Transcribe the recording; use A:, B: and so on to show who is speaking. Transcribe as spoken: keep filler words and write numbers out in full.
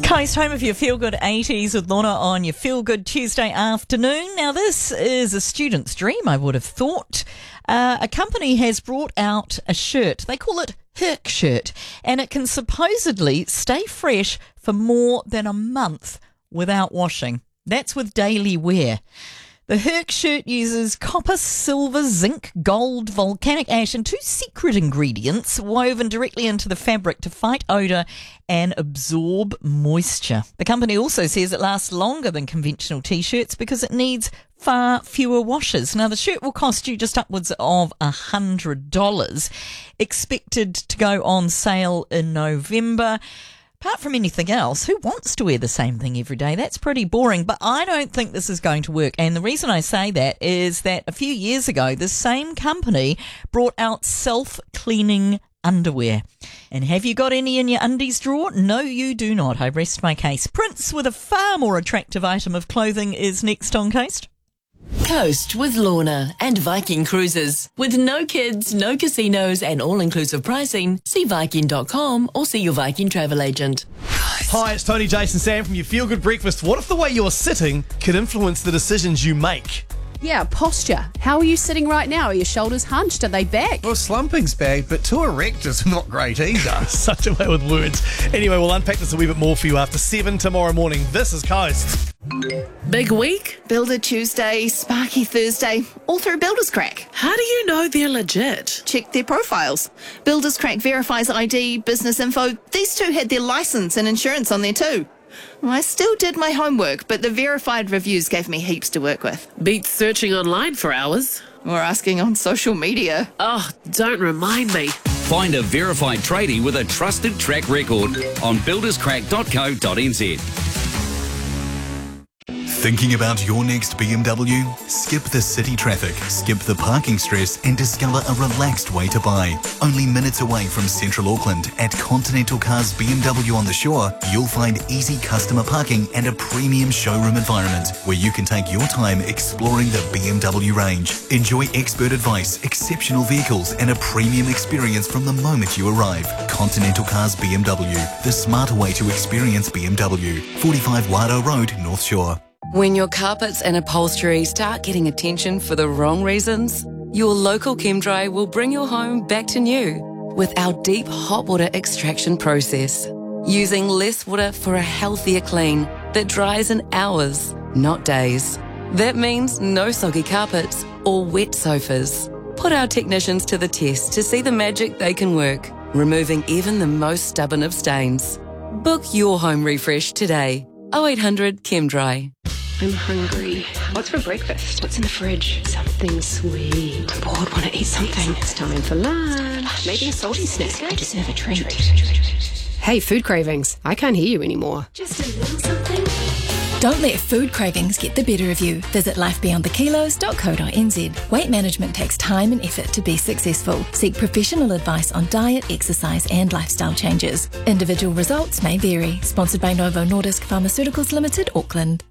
A: Coast, home of your Feel Good eighties with Lorna on your Feel Good Tuesday afternoon. Now, this is a student's dream, I would have thought. Uh, a company has brought out a shirt. They call it Herc Shirt, and it can supposedly stay fresh for more than a month without washing. That's with daily wear. The Herc Shirt uses copper, silver, zinc, gold, volcanic ash and two secret ingredients woven directly into the fabric to fight odour and absorb moisture. The company also says it lasts longer than conventional T-shirts because it needs far fewer washes. Now, the shirt will cost you just upwards of one hundred dollars, expected to go on sale in November. Apart from anything else, who wants to wear the same thing every day? That's pretty boring, but I don't think this is going to work. And the reason I say that is that a few years ago, the same company brought out self-cleaning underwear. And have you got any in your undies drawer? No, you do not. I rest my case. Prince with a far more attractive item of clothing is next on Coast.
B: Coast with Lorna and Viking Cruises. With no kids, no casinos and all-inclusive pricing, see Viking dot com or see your Viking travel agent.
C: Hi, it's Tony, Jason, Sam from your Feel Good Breakfast. What if the way you're sitting could influence the decisions you make?
D: Yeah, posture. How are you sitting right now? Are your shoulders hunched? Are they back?
E: Well, slumping's bad, but too erect is not great either.
C: Such a way with words. Anyway, we'll unpack this a wee bit more for you after seven tomorrow morning. This is Coast.
F: Big week?
G: Builder Tuesday, Sparky Thursday, all through Builders Crack.
F: How do you know they're legit?
G: Check their profiles. Builders Crack verifies I D, business info. These two had their license and insurance on there too. Well, I still did my homework, but the verified reviews gave me heaps to work with.
F: Beats searching online for hours.
G: Or asking on social media.
F: Oh, don't remind me.
H: Find a verified tradie with a trusted track record on builders crack dot co dot n z.
I: Thinking about your next B M W? Skip the city traffic, skip the parking stress and discover a relaxed way to buy. Only minutes away from Central Auckland at Continental Cars B M W on the Shore, you'll find easy customer parking and a premium showroom environment where you can take your time exploring the B M W range. Enjoy expert advice, exceptional vehicles and a premium experience from the moment you arrive. Continental Cars B M W, the smarter way to experience B M W. forty-five Wairoa Road, North Shore.
B: When your carpets and upholstery start getting attention for the wrong reasons, your local ChemDry will bring your home back to new with our deep hot water extraction process. Using less water for a healthier clean that dries in hours, not days. That means no soggy carpets or wet sofas. Put our technicians to the test to see the magic they can work, removing even the most stubborn of stains. Book your home refresh today. oh eight hundred ChemDry.
J: I'm hungry. What's for breakfast? What's in the fridge? Something sweet. I'm bored, want to eat something. It's time for lunch. Maybe a salty snack. I deserve a treat.
D: Hey, food cravings. I can't hear you anymore.
J: Just a little something.
K: Don't let food cravings get the better of you. Visit life beyond the kilos dot co dot n z. Weight management takes time and effort to be successful. Seek professional advice on diet, exercise and lifestyle changes. Individual results may vary. Sponsored by Novo Nordisk Pharmaceuticals Limited, Auckland.